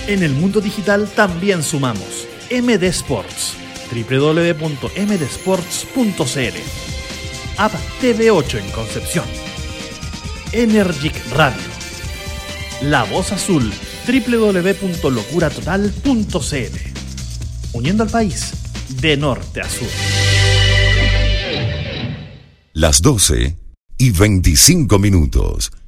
En el mundo digital también sumamos MD Sports, www.mdsports.cl, App TV8 en Concepción, Energic Radio, La Voz Azul, www.locuratotal.cl, uniendo al país de norte a sur. Las 12:25.